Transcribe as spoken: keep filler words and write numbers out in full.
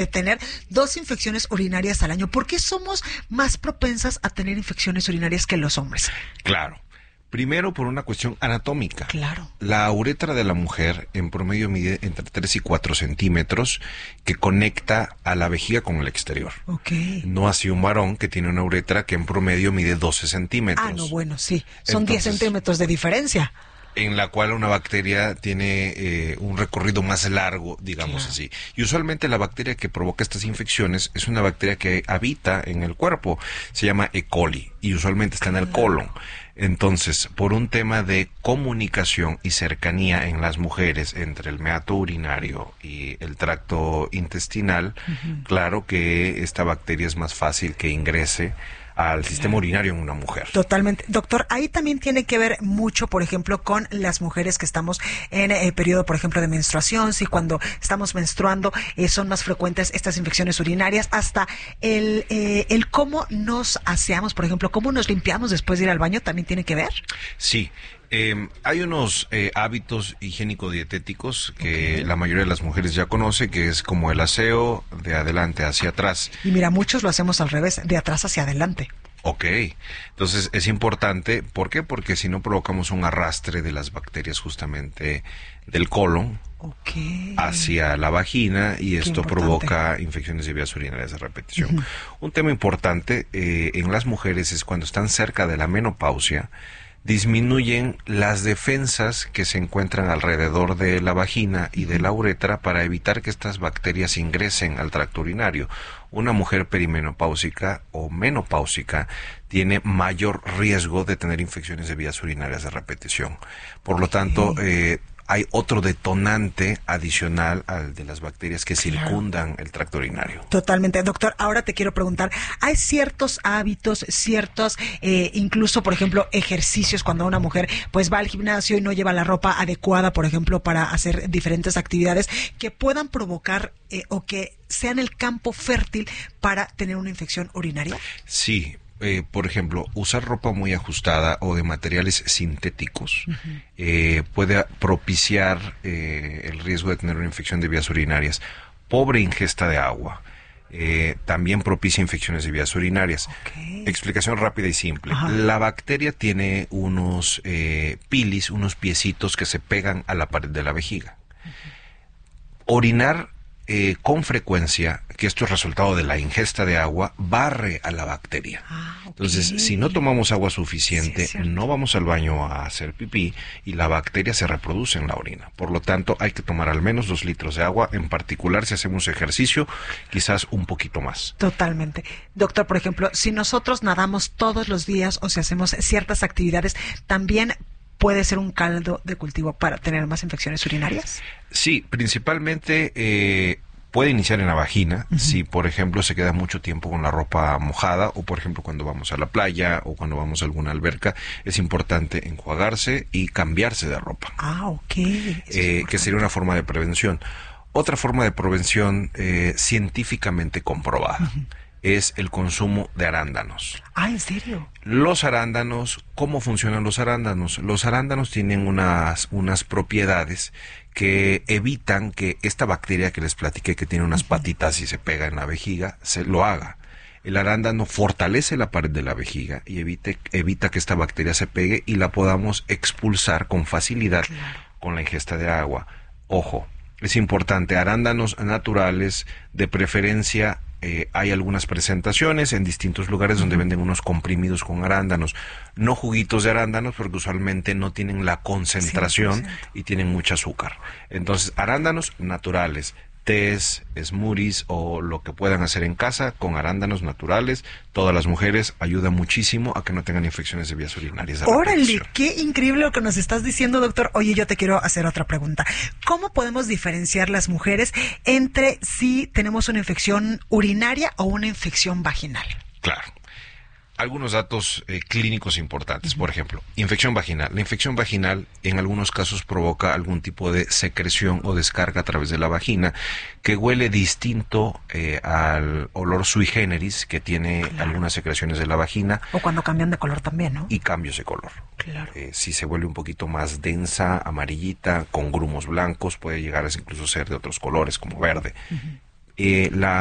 de tener dos infecciones urinarias al año. ¿Por qué somos más propensas a tener infecciones urinarias que los hombres? Claro. Primero, por una cuestión anatómica. Claro. La uretra de la mujer en promedio mide entre tres y cuatro centímetros, que conecta a la vejiga con el exterior. Ok. No así un varón que tiene una uretra que en promedio mide doce centímetros. Ah, no, bueno, sí. Son diez Entonces, centímetros de diferencia. En la cual una bacteria tiene eh, un recorrido más largo, digamos Claro. así. Y usualmente la bacteria que provoca estas infecciones es una bacteria que habita en el cuerpo. Se llama E. coli y usualmente está en el colon. Entonces, por un tema de comunicación y cercanía en las mujeres entre el meato urinario y el tracto intestinal, uh-huh. claro que esta bacteria es más fácil que ingrese al sistema urinario en una mujer. Totalmente. Doctor, ahí también tiene que ver mucho, por ejemplo, con las mujeres que estamos en el periodo, por ejemplo, de menstruación. Si cuando estamos menstruando eh, son más frecuentes estas infecciones urinarias, hasta el, eh, el cómo nos aseamos, por ejemplo, cómo nos limpiamos después de ir al baño, ¿también tiene que ver? Sí. Eh, hay unos eh, hábitos higiénico-dietéticos que Okay. la mayoría de las mujeres ya conoce, que es como el aseo de adelante hacia atrás. Y mira, muchos lo hacemos al revés, de atrás hacia adelante. Ok, entonces es importante, ¿por qué? Porque si no provocamos un arrastre de las bacterias justamente del colon okay. hacia la vagina y esto provoca infecciones de vías urinarias de repetición. Uh-huh. Un tema importante eh, en las mujeres es cuando están cerca de la menopausia, disminuyen las defensas que se encuentran alrededor de la vagina y de la uretra para evitar que estas bacterias ingresen al tracto urinario. Una mujer perimenopáusica o menopáusica tiene mayor riesgo de tener infecciones de vías urinarias de repetición. Por lo tanto, eh, hay otro detonante adicional al de las bacterias que claro. circundan el tracto urinario. Totalmente. Doctor, ahora te quiero preguntar, ¿hay ciertos hábitos, ciertos, eh, incluso, por ejemplo, ejercicios cuando una mujer pues va al gimnasio y no lleva la ropa adecuada, por ejemplo, para hacer diferentes actividades que puedan provocar eh, o que sean el campo fértil para tener una infección urinaria? Sí. Eh, por ejemplo, usar ropa muy ajustada o de materiales sintéticos uh-huh. eh, puede propiciar eh, el riesgo de tener una infección de vías urinarias. Pobre ingesta de agua eh, también propicia infecciones de vías urinarias. Okay. Explicación rápida y simple. Uh-huh. La bacteria tiene unos eh, pilis, unos piecitos que se pegan a la pared de la vejiga. Uh-huh. Orinar Eh, con frecuencia, que esto es resultado de la ingesta de agua, barre a la bacteria. Ah, okay. Entonces, si no tomamos agua suficiente, sí, no vamos al baño a hacer pipí y la bacteria se reproduce en la orina. Por lo tanto, hay que tomar al menos dos litros de agua, en particular si hacemos ejercicio, quizás un poquito más. Totalmente. Doctor, por ejemplo, si nosotros nadamos todos los días o si hacemos ciertas actividades, también ¿puede ser un caldo de cultivo para tener más infecciones urinarias? Sí, principalmente eh, puede iniciar en la vagina, uh-huh. si por ejemplo se queda mucho tiempo con la ropa mojada o por ejemplo cuando vamos a la playa o cuando vamos a alguna alberca, es importante enjuagarse y cambiarse de ropa. Ah, ok. Eh, que sería una forma de prevención. Otra forma de prevención eh, científicamente comprobada. Uh-huh. Es el consumo de arándanos. Ah, ¿en serio? Los arándanos, ¿cómo funcionan los arándanos? Los arándanos tienen unas, unas propiedades que evitan que esta bacteria que les platiqué, que tiene unas uh-huh. patitas y se pega en la vejiga, se lo haga. El arándano fortalece la pared de la vejiga y evite, evita que esta bacteria se pegue y la podamos expulsar con facilidad claro. con la ingesta de agua. Ojo, es importante, arándanos naturales, de preferencia. Eh, hay algunas presentaciones en distintos lugares donde venden unos comprimidos con arándanos, no juguitos de arándanos porque usualmente no tienen la concentración cien por ciento y tienen mucho azúcar. Entonces, arándanos naturales, tés, smoothies o lo que puedan hacer en casa con arándanos naturales, todas las mujeres, ayuda muchísimo a que no tengan infecciones de vías urinarias. ¡Órale! ¡Qué increíble lo que nos estás diciendo, doctor! Oye, yo te quiero hacer otra pregunta. ¿Cómo podemos diferenciar las mujeres entre si tenemos una infección urinaria o una infección vaginal? Claro. Algunos datos eh, clínicos importantes. Por ejemplo, infección vaginal. La infección vaginal en algunos casos provoca algún tipo de secreción o descarga a través de la vagina que huele distinto eh, al olor sui generis que tiene claro. algunas secreciones de la vagina. O cuando cambian de color también, ¿no? Y cambios de color. Claro. Eh, si se vuelve un poquito más densa, amarillita, con grumos blancos, puede llegar a incluso ser de otros colores como verde. Uh-huh. eh, la